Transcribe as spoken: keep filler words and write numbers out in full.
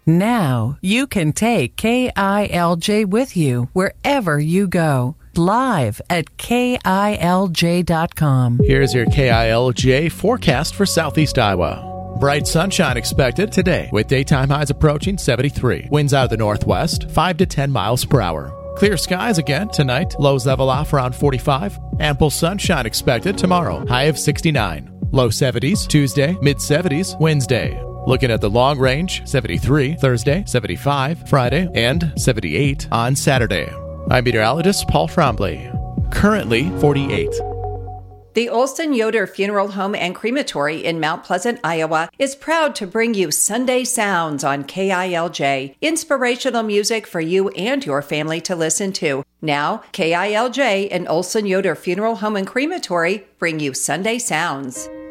Now you can take K I L J with you wherever you go. Live at K I L J dot com. Here's your K I L J forecast for Southeast Iowa. Bright sunshine expected today with daytime highs approaching seventy-three. Winds out of the northwest, five to ten miles per hour. Clear skies again tonight. Lows level off around forty-five. Ample sunshine expected tomorrow. High of sixty-nine. Low seventies Tuesday, mid seventies Wednesday. Looking at the long range, seventy-three Thursday, seventy-five Friday, and seventy-eight on Saturday. I'm meteorologist Paul Trombley. Currently forty-eight. The Olson Yoder Funeral Home and Crematory in Mount Pleasant, Iowa is proud to bring you Sunday Sounds on K I L J, inspirational music for you and your family to listen to. Now, K I L J and Olson Yoder Funeral Home and Crematory bring you Sunday Sounds.